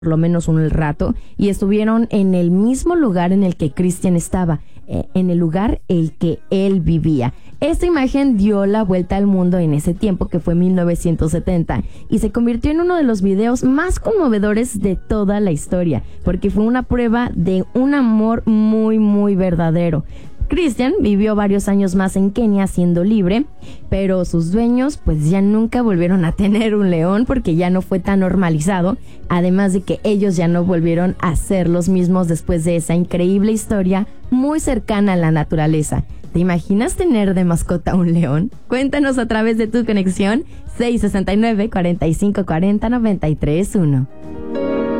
por lo menos un rato, y estuvieron en el mismo lugar en el que Christian estaba, en el lugar el que él vivía. Esta imagen dio la vuelta al mundo en ese tiempo, que fue 1970, y se convirtió en uno de los videos más conmovedores de toda la historia, porque fue una prueba de un amor muy, muy verdadero. Christian vivió varios años más en Kenia siendo libre, pero sus dueños pues ya nunca volvieron a tener un león porque ya no fue tan normalizado, además de que ellos ya no volvieron a ser los mismos después de esa increíble historia muy cercana a la naturaleza. ¿Te imaginas tener de mascota un león? Cuéntanos a través de tu conexión 669-4540-931.